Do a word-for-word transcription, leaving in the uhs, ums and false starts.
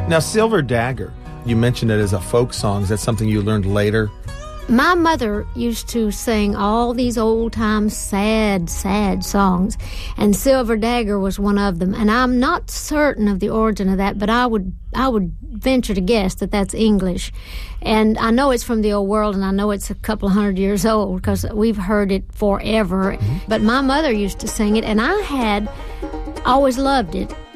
Now, Silver Dagger, you mentioned it as a folk song. Is that something you learned later? My mother used to sing all these old-time sad, sad songs, and Silver Dagger was one of them. And I'm not certain of the origin of that, but I would I would venture to guess that that's English. And I know it's from the old world, and I know it's a couple hundred years old because we've heard it forever. Mm-hmm. But my mother used to sing it, and I had always loved it.